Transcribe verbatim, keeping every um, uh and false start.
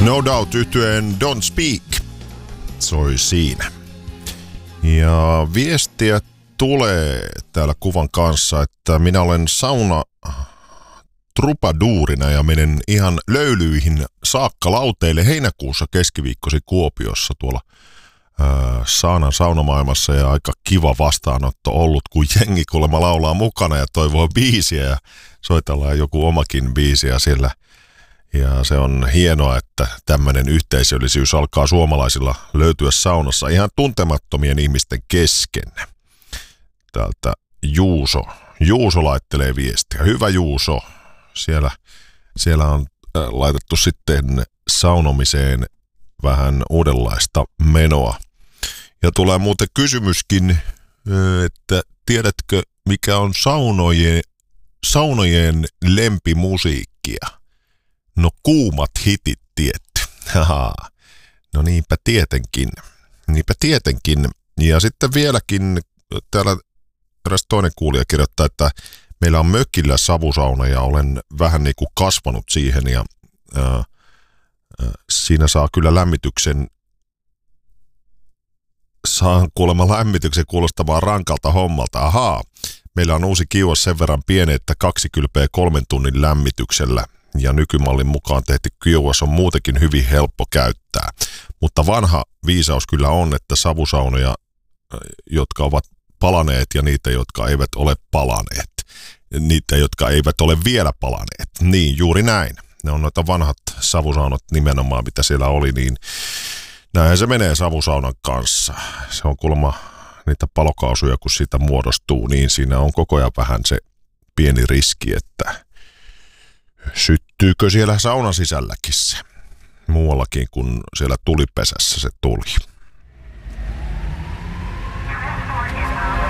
No Doubt yhtyeen Don't Speak soi siinä. Ja viestiä tulee täällä kuvan kanssa, että minä olen sauna trupaduurina ja menen ihan löylyihin saakka lauteille heinäkuussa keskiviikkosi Kuopiossa tuolla ää, Saanan saunamaailmassa, ja aika kiva vastaanotto ollut, kun jengi kuulemma laulaa mukana ja toivoo biisiä ja soitellaan joku omakin biisiä siellä. Ja se on hienoa, että tämmöinen yhteisöllisyys alkaa suomalaisilla löytyä saunassa ihan tuntemattomien ihmisten kesken. Täältä Juuso. Juuso laittelee viestiä. Hyvä Juuso. Siellä, siellä on äh, laitettu sitten saunomiseen vähän uudenlaista menoa. Ja tulee muuten kysymyskin, äh, että tiedätkö mikä on saunojen, saunojen lempimusiikkia? No kuumat hitit tietty. Haha. No niinpä tietenkin. Niinpä tietenkin. Ja sitten vieläkin täällä eräs toinen kuulija kirjoittaa, että meillä on mökillä savusauna ja olen vähän niin kuin kasvanut siihen ja ää, ää, siinä saa kyllä lämmityksen, saan kuulemma lämmityksen kuulostamaan rankalta hommalta. Ahaa, meillä on uusi kiuas sen verran pieni, että kaksi kylpeä kolmen tunnin lämmityksellä. Ja nykymallin mukaan tehty kiuas on muutenkin hyvin helppo käyttää. Mutta vanha viisaus kyllä on, että savusaunoja, jotka ovat palaneet ja niitä, jotka eivät ole palaneet. Niitä, jotka eivät ole vielä palaneet. Niin, juuri näin. Ne on noita vanhat savusaunat nimenomaan, mitä siellä oli, niin näinhän se menee savusaunan kanssa. Se on kuulemma niitä palokaasuja, kun siitä muodostuu, niin siinä on koko ajan vähän se pieni riski, että syttyykö siellä saunan sisälläkin se, muuallakin kuin siellä tulipesässä se tuli.